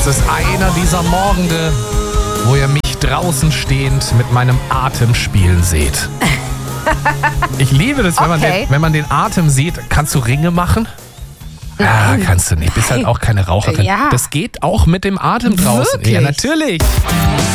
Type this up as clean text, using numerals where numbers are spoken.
Es ist einer dieser Morgende, wo ihr mich draußen stehend mit meinem Atem spielen seht. Ich liebe das, wenn man den Atem sieht. Kannst du Ringe machen? Ja, kannst du nicht. Bist halt auch keine Raucherin. Ja. Das geht auch mit dem Atem draußen. Wirklich? Ja, natürlich.